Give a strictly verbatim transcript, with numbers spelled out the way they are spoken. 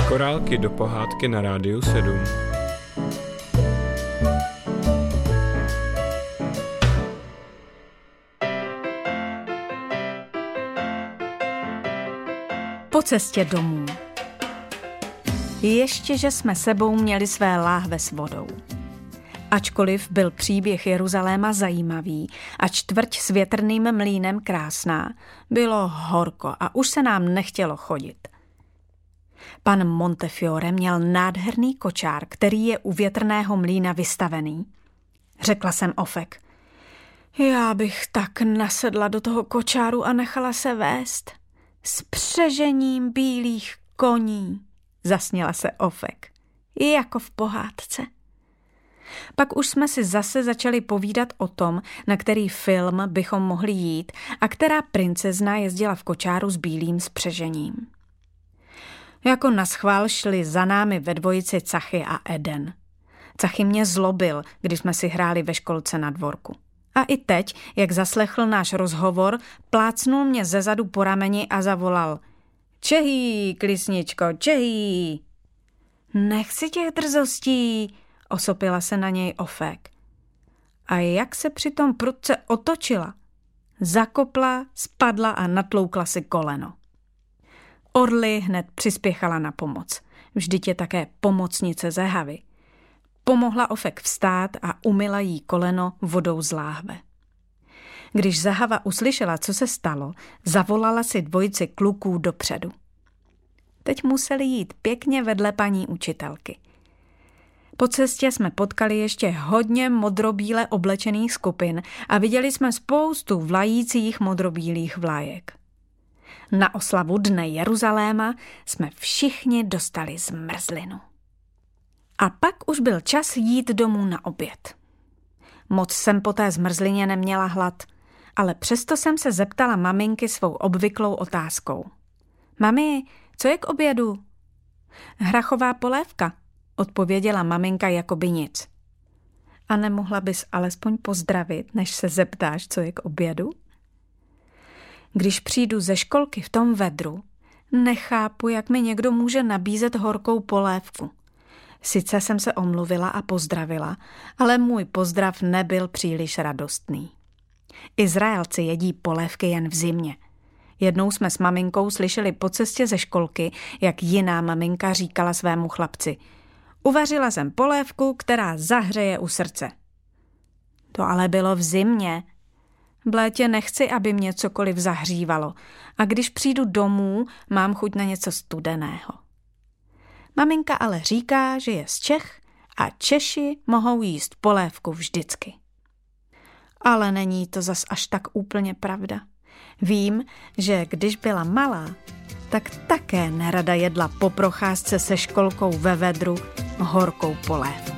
Korálky do pohádky na Rádiu sedm. Po cestě domů. Ještě, že jsme sebou měli své láhve s vodou. Ačkoliv byl příběh Jeruzaléma zajímavý a čtvrť s větrným mlýnem krásná, bylo horko a už se nám nechtělo chodit. Pan Montefiore měl nádherný kočár, který je u větrného mlýna vystavený. Řekla jsem Ofek. Já bych tak nasedla do toho kočáru a nechala se vést. S přežením bílých koní, zasněla se Ofek, jako v pohádce. Pak už jsme si zase začali povídat o tom, na který film bychom mohli jít a která princezna jezdila v kočáru s bílým spřežením. Jako naschvál šli za námi ve dvojici Cachy a Eden. Cachy mě zlobil, když jsme si hráli ve školce na dvorku. A i teď, jak zaslechl náš rozhovor, plácnul mě zezadu po rameni a zavolal. Čehý, klisničko, čehý. Nechci těch drzostí, osopila se na něj Ofek. A jak se přitom prudce otočila? Zakopla, spadla a natloukla si koleno. Orly hned přispěchala na pomoc. Vždyť je také pomocnice Zehavy. Pomohla Ofek vstát a umyla jí koleno vodou z láhve. Když Zahava uslyšela, co se stalo, zavolala si dvojici kluků dopředu. Teď museli jít pěkně vedle paní učitelky. Po cestě jsme potkali ještě hodně modrobíle oblečených skupin a viděli jsme spoustu vlajících modrobílých vlajek. Na oslavu Dne Jeruzaléma jsme všichni dostali zmrzlinu. A pak už byl čas jít domů na oběd. Moc jsem po té zmrzlině neměla hlad, ale přesto jsem se zeptala maminky svou obvyklou otázkou. Mami, co je k obědu? Hrachová polévka, odpověděla maminka jakoby nic. A nemohla bys alespoň pozdravit, než se zeptáš, co je k obědu? Když přijdu ze školky v tom vedru, nechápu, jak mi někdo může nabízet horkou polévku. Sice jsem se omluvila a pozdravila, ale můj pozdrav nebyl příliš radostný. Izraelci jedí polévky jen v zimě. Jednou jsme s maminkou slyšeli po cestě ze školky, jak jiná maminka říkala svému chlapci. Uvařila jsem polévku, která zahřeje u srdce. To ale bylo v zimě. V létě nechci, aby mě cokoliv zahřívalo a když přijdu domů, mám chuť na něco studeného. Maminka ale říká, že je z Čech a Češi mohou jíst polévku vždycky. Ale není to zas až tak úplně pravda. Vím, že když byla malá, tak také nerada jedla po procházce se školkou ve vedru horkou polévku.